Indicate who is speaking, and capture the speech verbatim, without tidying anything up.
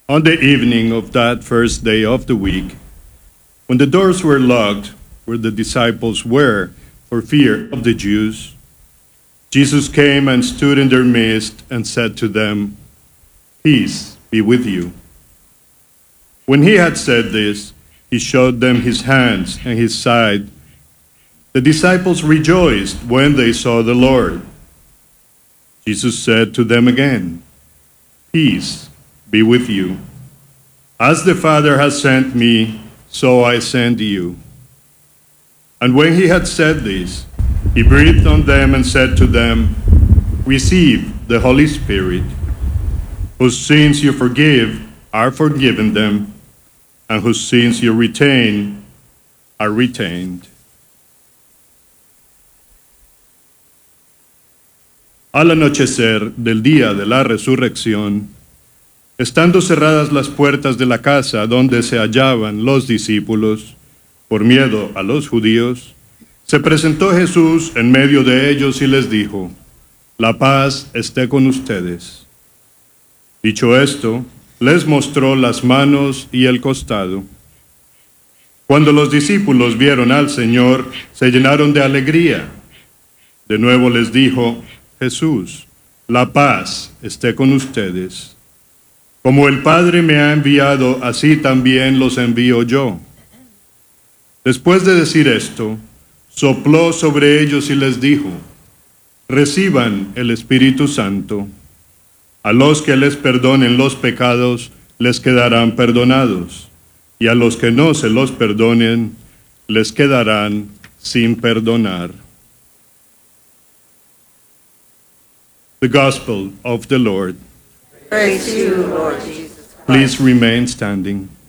Speaker 1: On the evening of that first day of the week, when the doors were locked where the disciples were for fear of the Jews, Jesus came and stood in their midst and said to them, "Peace be with you." When he had said this, he showed them his hands and his side. The disciples rejoiced when they saw the Lord. Jesus said to them again, "Peace be with you. As the Father has sent me, so I send you." And when he had said this, he breathed on them and said to them, "Receive the Holy Spirit. Whose sins you forgive are forgiven them, and whose sins you retain are retained." Al anochecer del día de la resurrección, estando cerradas las puertas de la casa donde se hallaban los discípulos, por miedo a los judíos, se presentó Jesús en medio de ellos y les dijo, "La paz esté con ustedes." Dicho esto, les mostró las manos y el costado. Cuando los discípulos vieron al Señor, se llenaron de alegría. De nuevo les dijo Jesús, "La paz esté con ustedes. Como el Padre me ha enviado, así también los envío yo." Después de decir esto, sopló sobre ellos y les dijo, "Reciban el Espíritu Santo. A los que les perdonen los pecados, les quedarán perdonados, y a los que no se los perdonen, les quedarán sin perdonar." The Gospel of the Lord.
Speaker 2: Praise to you, Lord Jesus Christ.
Speaker 1: Please remain standing.